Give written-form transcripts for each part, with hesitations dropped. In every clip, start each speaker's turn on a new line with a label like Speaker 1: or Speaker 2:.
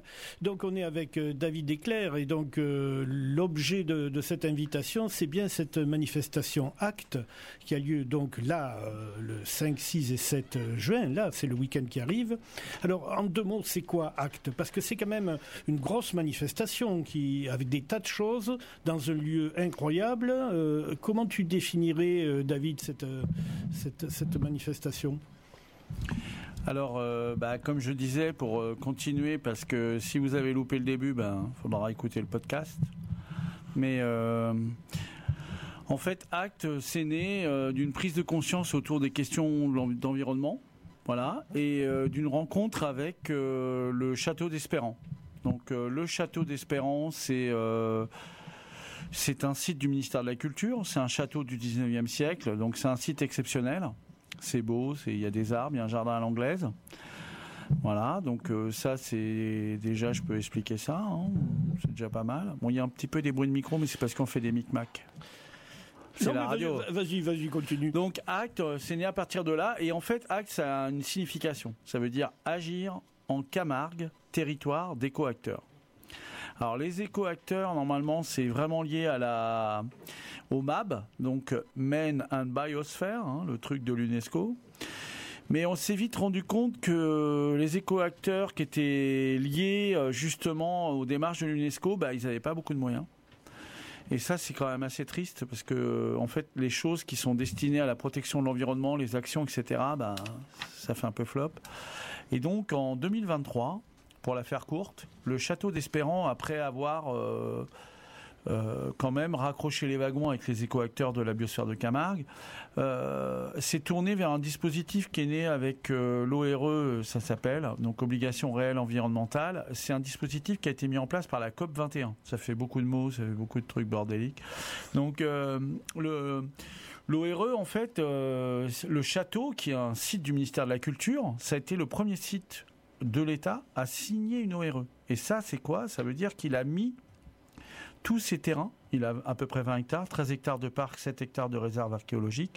Speaker 1: Donc on est avec David Esclair et donc l'objet de cette invitation, c'est bien cette manifestation ACT qui a lieu donc là le 5, 6 et 7 juin. Là, c'est le week-end qui arrive. Alors en 2 mots, c'est quoi ACT? Parce que c'est quand même une grosse manifestation avec des tas de choses dans un lieu incroyable. Comment tu définirais, David, cette manifestation?
Speaker 2: Alors, comme je disais, pour continuer, parce que si vous avez loupé le début, faudra écouter le podcast. Mais en fait, ACT, c'est né d'une prise de conscience autour des questions d'environnement, voilà, et d'une rencontre avec le château d'Espérance. Donc, le château d'Espérance, c'est un site du ministère de la Culture. C'est un château du 19e siècle, donc c'est un site exceptionnel. C'est beau, il y a des arbres, il y a un jardin à l'anglaise. Voilà, donc ça c'est déjà, je peux expliquer ça, hein, c'est déjà pas mal. Bon, il y a un petit peu des bruits de micro, mais c'est parce qu'on fait des micmacs. C'est la radio.
Speaker 1: Vas-y, continue.
Speaker 2: Donc ACT, c'est né à partir de là, et en fait ACT, ça a une signification. Ça veut dire agir en Camargue, territoire d'éco-acteurs. Alors les éco-acteurs, normalement, c'est vraiment lié au MAB, donc Men and Biosphere, hein, le truc de l'UNESCO. Mais on s'est vite rendu compte que les éco-acteurs qui étaient liés justement aux démarches de l'UNESCO, ils n'avaient pas beaucoup de moyens. Et ça, c'est quand même assez triste parce que, en fait, les choses qui sont destinées à la protection de l'environnement, les actions, etc., ça fait un peu flop. Et donc, en 2023, pour la faire courte, le château d'Espérance, après avoir quand même raccroché les wagons avec les éco-acteurs de la biosphère de Camargue, s'est tourné vers un dispositif qui est né avec l'ORE, ça s'appelle, donc Obligation réelle environnementale. C'est un dispositif qui a été mis en place par la COP 21. Ça fait beaucoup de mots, ça fait beaucoup de trucs bordéliques. Donc l'ORE, en fait, le château, qui est un site du ministère de la Culture, ça a été le premier site de l'État à signer une ORE. Et ça, c'est quoi? Ça veut dire qu'il a mis tous ces terrains, il a à peu près 20 hectares, 13 hectares de parc, 7 hectares de réserve archéologique,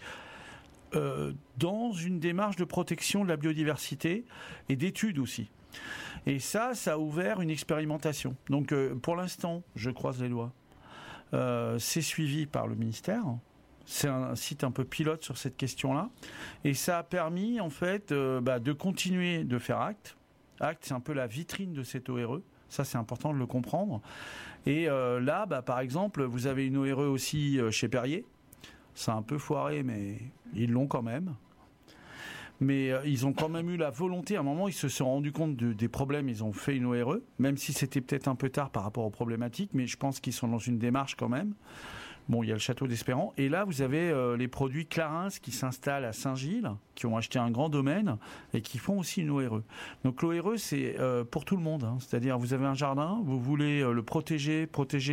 Speaker 2: dans une démarche de protection de la biodiversité et d'études aussi. Et ça a ouvert une expérimentation. Donc pour l'instant, je croise les doigts, c'est suivi par le ministère. C'est un site un peu pilote sur cette question-là. Et ça a permis, en fait, de continuer de faire ACT. ACT, c'est un peu la vitrine de cette ORE. Ça, c'est important de le comprendre. Et là, par exemple, vous avez une ORE aussi chez Perrier. C'est un peu foiré, mais ils l'ont quand même. Mais ils ont quand même eu la volonté. À un moment, ils se sont rendus compte des problèmes. Ils ont fait une ORE, même si c'était peut-être un peu tard par rapport aux problématiques. Mais je pense qu'ils sont dans une démarche quand même. Bon, il y a le château d'Espérance. Et là, vous avez les produits Clarins qui s'installent à Saint-Gilles, qui ont acheté un grand domaine et qui font aussi une ORE. Donc l'ORE, c'est pour tout le monde. Hein. C'est-à-dire, vous avez un jardin, vous voulez le protéger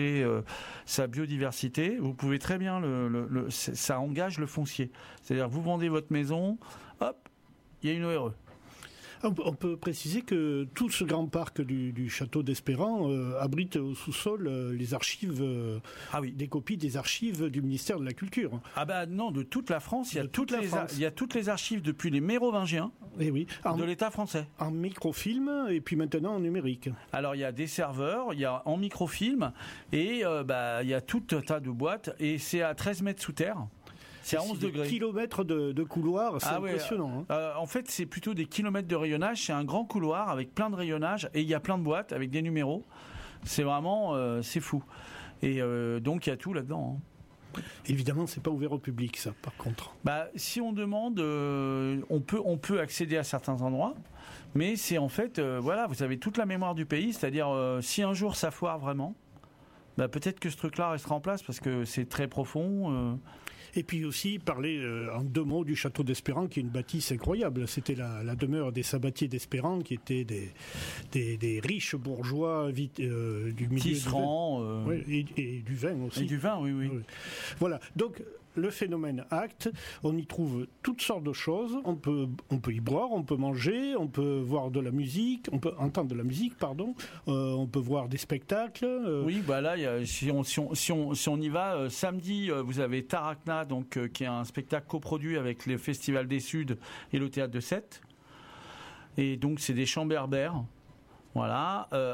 Speaker 2: sa biodiversité. Vous pouvez très bien ça engage le foncier. C'est-à-dire, vous vendez votre maison, hop, il y a une ORE.
Speaker 1: On peut préciser que tout ce grand parc du château d'Espérance abrite au sous-sol les archives, des copies des archives du ministère de la Culture.
Speaker 2: Non, de toute la France, il y a toutes les archives depuis les Mérovingiens de l'État français.
Speaker 1: En microfilm et puis maintenant en numérique.
Speaker 2: Alors il y a des serveurs, il y a en microfilm et il y a tout un tas de boîtes et c'est à 13 mètres sous terre. C'est à 11 degrés.
Speaker 1: Kilomètres de couloir, c'est impressionnant.
Speaker 2: En fait, c'est plutôt des kilomètres de rayonnage. C'est un grand couloir avec plein de rayonnage et il y a plein de boîtes avec des numéros. C'est vraiment, c'est fou. Et donc, il y a tout là-dedans. Hein.
Speaker 1: Évidemment, c'est pas ouvert au public, ça, par contre.
Speaker 2: Si on demande, on peut accéder à certains endroits, mais c'est en fait, vous avez toute la mémoire du pays. C'est-à-dire, si un jour ça foire vraiment, peut-être que ce truc-là restera en place parce que c'est très profond.
Speaker 1: Et puis aussi parler en 2 mots du château d'Espérance, qui est une bâtisse incroyable. C'était la demeure des sabatiers d'Espérance, qui étaient des riches bourgeois du milieu
Speaker 2: tisserand,
Speaker 1: et du vin aussi.
Speaker 2: Et du vin, oui.
Speaker 1: Voilà. Donc le phénomène ACT, on y trouve toutes sortes de choses. On peut y boire, on peut manger, on peut voir de la musique, on peut entendre de la musique, pardon. On peut voir des spectacles.
Speaker 2: Oui, là, si on y va, samedi, vous avez Tarakna, donc qui est un spectacle coproduit avec le Festival des Suds et le Théâtre de Sète. Et donc c'est des chants berbères. Voilà.